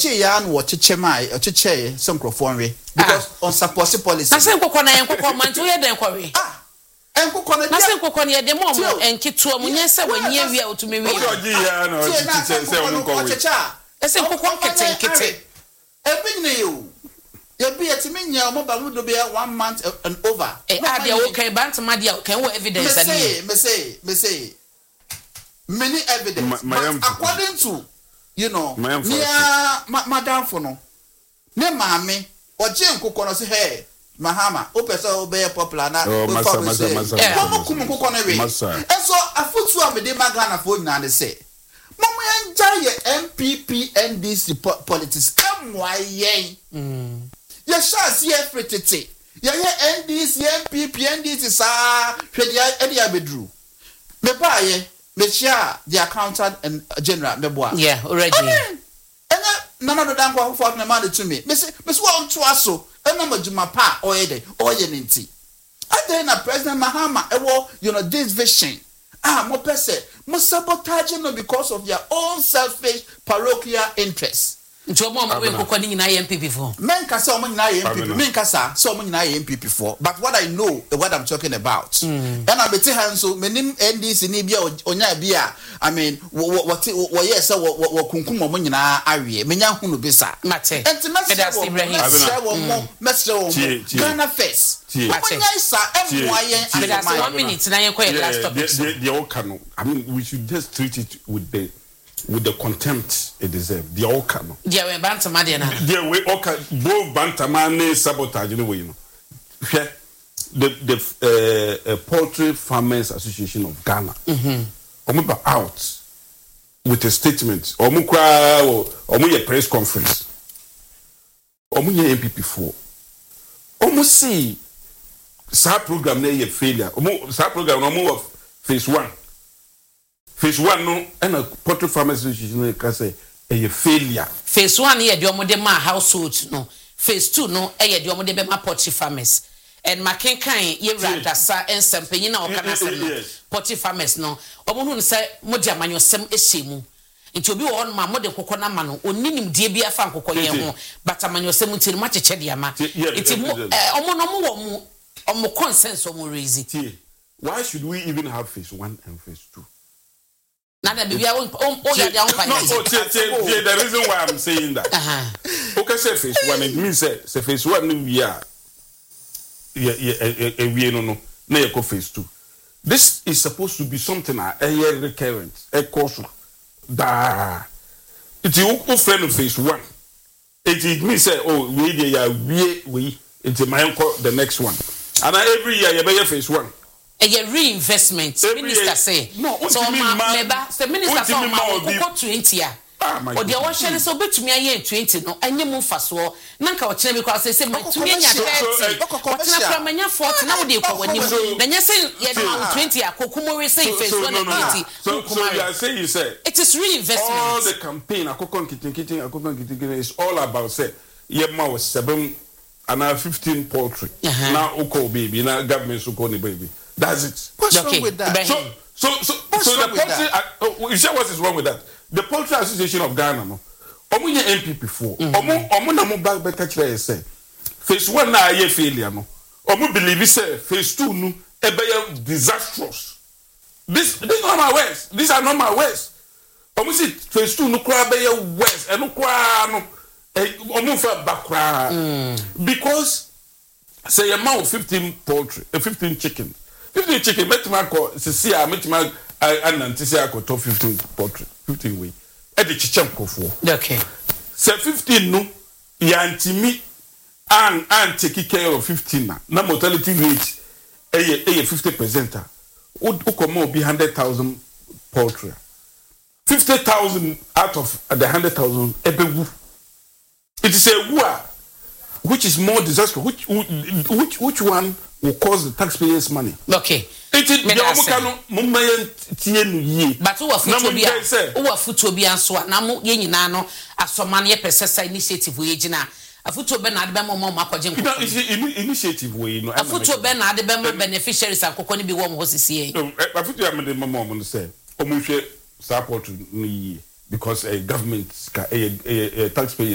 oje ya no cheche mai cheche some crofon because on support policy na se nkokọ na nkokọ man to ye den kọwe nkokọ na se nkokọ na de mo enketo mu nye se wanyi awia otumi wi oje ya no cheche se on kọwe se nkokọ nkete ebinyine yo ye be yetimi nya mo ba mu do be 1 month and over ade wo kan bantama de kan wo evidence ani me say many evidence according to you know near madam for no ne maame oje nkokọ no se hey Mahama opese obey popular na masa kumu nkokọ no we eso afutu amede magana fo nyina ne se momo enja ye MPP NDC politics amwaye ye shasi efretete ye NDC MPP NDC sa hwede ade abedru me baaye me chia the accountant and general meboa already ena nana do dan kwa for na man to me me wa onto aso ena majuma pa oye nti ade na president Mahama you know this vision mo pese mo sabotage no because of their own selfish parochial interests nti omo we nkokọ ni nyina MPP for men ka say omo nyina MPP men ka say omo nyina MPP for but what I know what I'm talking about and I beti han so menim NDC ni bia onya bia I mean what yes what kunkum omo nyina awie menya hunu bisa mate enti mesre Ghana first onya isa emwaye 1 minute na yenko last topic the okano I mean we should just treat it with the contempt it deserves. The okano. Yeah, we bantama de na. Yeah, we oka both bantama ne sabotage no way no. The Poultry Farmers Association of Ghana. Omo out with a statement. Omo ye press conference. Omo ye MPP for. Omo see sa program na ye failure. Omo sa program omo phase 1. Phase 1 no and a Poultry Farmers Association can say a failure. Phase 1 here the omo de ma household no. Phase 2 no e the omo de be ma poultry farmers. And makenkan ye radasa ensempenyi na okana sem no. Poultry farmers no. Omo hu say mo de amanyosem ehyemu. Nti obi wo ma mo de kokọ na ma no oninim die bia fa kokọ ye ho but amanyosem ntiri ma cheche de ama. Nti omo no mo wo omo consensus omo raise. Why should we even have phase 1 and phase 2? The reason why I'm saying that. Okay, say phase 1, it means say phase 1 we are we no na phase 2. This is supposed to be something a recurrent, a course da. It's you friend phase 1. It means say we it's my uncle the next one. And every year you buy phase 1. A reinvestment minister say no so meba the minister say ma 20 ya o de wo hwele so betumi aye 20 no anye mu faso na nka wo kire me kwa say betumi anya 30 o kire kwa manya 40 na wo de kwa wani na nya say ye ma 20 ya kokumo we say face 1 and 20 so you are saying you say it is reinvestment all the campaign akokon kitin is all about say ye ma was 7 and 15 poultry now oko baby na government so call the baby. That's it. What's wrong with that? So the poultry. You say what is wrong with that? The Poultry Association of Ghana, no. Omo ye MPP for. Omo na mo back better clear say. Phase 1 na ye failure no. Omo believe say phase 2 no e be disastrous. This not my words. These are not my words. Omo see phase 2 no kra be worse. E no kra no. Omo fa bakra. Because say amount 15 poultry, 15 chicken. 15 chicken, metimako, Cecilia, metimako, and Antisia, top 15 poultry, 15 way. At the Chichamko for. Okay. Say 15 no, Yantimi, and taking care of 15 na mortality rate, a 50%. Would come be 100,000 poultry. 50,000 out of the 100,000, it is a war. Which is more disastrous? Which one will cost the taxpayers' money? Okay. It is but who are Futobia and so Namu Yenano as some money per initiative wage now. A Futo Bernard Bemo Macojin initiative way. A Futo Bernard Bemo beneficiaries are Coconi be warm was here. I put you a mom say, Omushe support me because a government a taxpayer.